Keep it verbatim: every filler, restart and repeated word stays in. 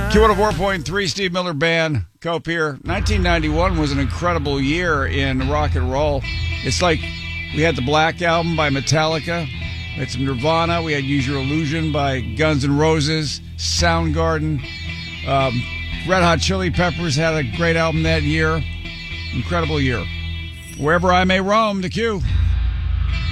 Q one oh four point three, Steve Miller Band, Cope here. nineteen ninety-one was an incredible year in rock and roll. It's like we had the Black Album by Metallica. We had some Nirvana. We had Use Your Illusion by Guns N' Roses. Soundgarden. Um, Red Hot Chili Peppers had a great album that year. Incredible year. Wherever I may roam, the Q.